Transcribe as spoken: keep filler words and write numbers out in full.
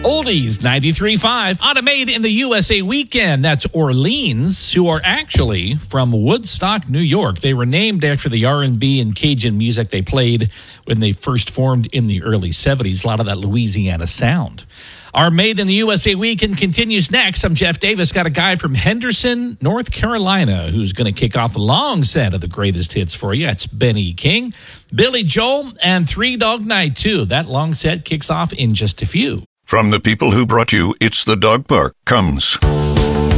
Oldies ninety-three point five on a Made in the U S A weekend. That's Orleans, who are actually from Woodstock, New York. They were named after the R and B and Cajun music they played when they first formed in the early seventies. A lot of that Louisiana sound. Our Made in the U S A weekend continues next. I'm Jeff Davis. Got a guy from Henderson, North Carolina, who's going to kick off a long set of the greatest hits for you. It's Benny King, Billy Joel, and Three Dog Night, too. That long set kicks off in just a few. From the people who brought you It's the Dog Park comes